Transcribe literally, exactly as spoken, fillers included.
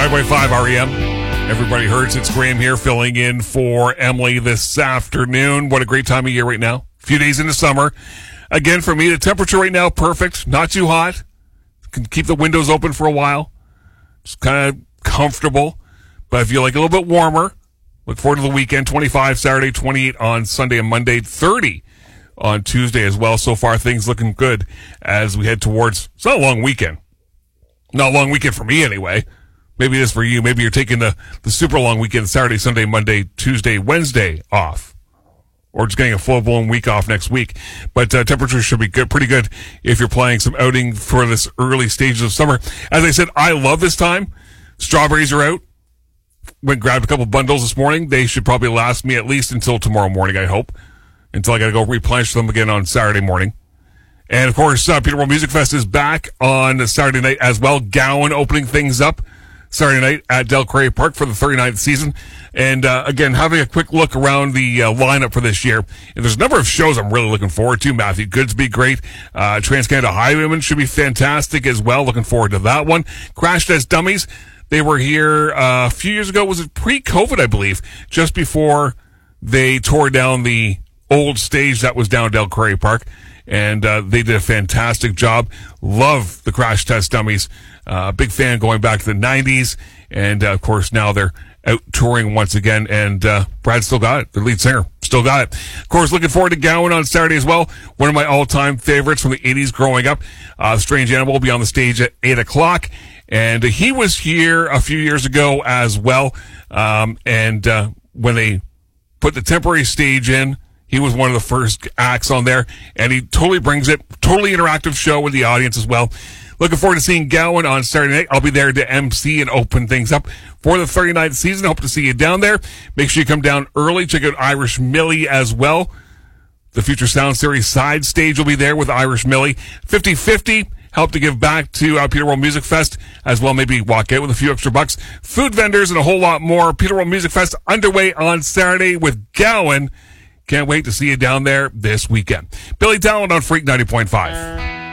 ninety point five R E M. Everybody hurts. It's Graham here filling in for Emily this afternoon. What a great time of year right now. A few days into summer. Again, for me, the temperature right now, perfect. Not too hot. Can keep the windows open for a while. Just kind of comfortable. But if you like a little bit warmer, look forward to the weekend. twenty-five Saturday, twenty-eight on Sunday and Monday, thirty on Tuesday as well. So far, things looking good as we head towards, it's not a long weekend. Not a long weekend for me anyway. Maybe it is for you. Maybe you're taking the, the super long weekend, Saturday, Sunday, Monday, Tuesday, Wednesday off. Or just getting a full-blown week off next week. But uh, temperatures should be good, pretty good if you're planning some outing for this early stages of summer. As I said, I love this time. Strawberries are out. Went grabbed a couple bundles this morning. They should probably last me at least until tomorrow morning, I hope. Until I got to go replenish them again on Saturday morning. And, of course, uh, Peterborough Music Fest is back on Saturday night as well. Gowan opening things up Saturday night at Delcray Park for the thirty-ninth season. And, uh, again, having a quick look around the uh, lineup for this year. And there's a number of shows I'm really looking forward to. Matthew Goodsby, great. Uh, Trans-Canada Highwaymen should be fantastic as well. Looking forward to that one. Crash Test Dummies. They were here uh, a few years ago. Was it pre-COVID, I believe, just before they tore down the old stage that was down Delcray Park. And uh, they did a fantastic job. Love the Crash Test Dummies. Uh, big fan going back to the nineties. And, uh, of course, now they're out touring once again. And uh, Brad still got it. The lead singer still got it. Of course, looking forward to Gowan on Saturday as well. One of my all-time favorites from the eighties growing up. Uh, Strange Animal will be on the stage at eight o'clock. And uh, he was here a few years ago as well. Um, and uh, when they put the temporary stage in, he was one of the first acts on there, and he totally brings it. Totally interactive show with the audience as well. Looking forward to seeing Gowan on Saturday night. I'll be there to M C and open things up for the thirty-ninth season. Hope to see you down there. Make sure you come down early. Check out Irish Millie as well. The Future Sound Series side stage will be there with Irish Millie. fifty-fifty. Help to give back to uh, Peterborough Music Fest as well. Maybe walk out with a few extra bucks. Food vendors and a whole lot more. Peterborough Music Fest underway on Saturday with Gowan. Can't wait to see you down there this weekend. Billy Talent on Freak ninety point five.